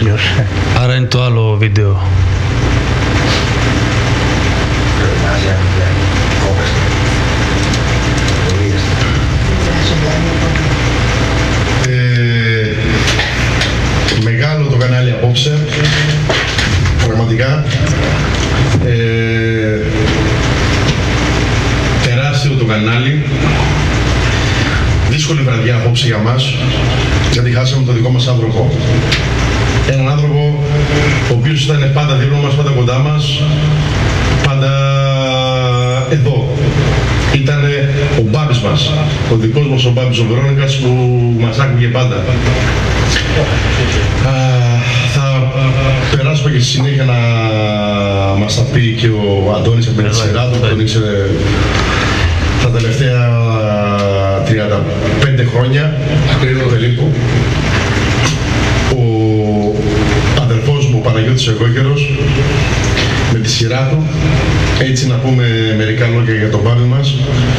Βασίλειος. Άρα είναι το άλλο βίντεο. Μεγάλο το κανάλι απόψε, πραγματικά. Τεράστιο το κανάλι. Δύσκολη βραδιά απόψε για μας, γιατί χάσαμε το δικό μας άνθρωπο. Έναν άνθρωπο ο οποίος ήταν πάντα δίπλα μας, πάντα κοντά μας, πάντα εδώ. Ήταν ο Μπάμπης μας, ο δικός μας ο Μπάμπης ο Βερόνικας, που μας άκουγε πάντα. Θα περάσουμε και στη συνέχεια να μας τα πει και ο Αντώνης με τη σειρά του, που τον ήξερε τα τελευταία 35 χρόνια, περίπου. Ο αδερφός μου, ο Παναγιώτης ο Εγώκερος, με τη σειρά του. Έτσι να πούμε μερικά λόγια για τον Μπάμπη μας.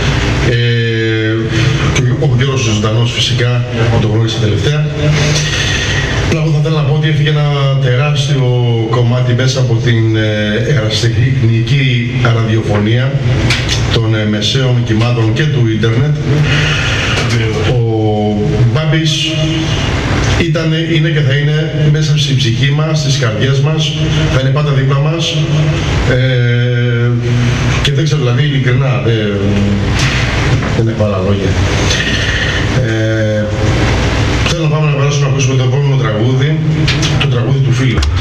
Και ο Γιώργος ο Ζωντανός φυσικά, τον γνώρισα τελευταία. Εγώ θα ήθελα να πω ότι έφυγε ένα τεράστιο κομμάτι μέσα από την ερασιτεχνική ραδιοφωνία των μεσαίων κυμάτων και του ίντερνετ. Ο Μπάμπης είναι και θα είναι μέσα στη ψυχή μας, στις καρδιές μας, θα είναι πάντα δίπλα μας, και δεν ξέρω, δηλαδή ειλικρινά, δεν έχω άλλα λόγια. Θέλω να πάμε να περάσουμε να ακούσουμε το επόμενο τραγούδι, το τραγούδι του φίλου.